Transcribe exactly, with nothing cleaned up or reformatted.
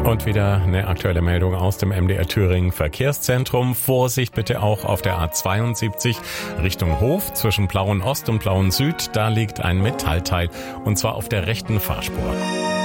Und wieder eine aktuelle Meldung aus dem M D R Thüringen Verkehrszentrum. Vorsicht bitte auch auf der A zweiundsiebzig Richtung Hof zwischen Plauen Ost und Plauen Süd. Da liegt ein Metallteil und zwar auf der rechten Fahrspur.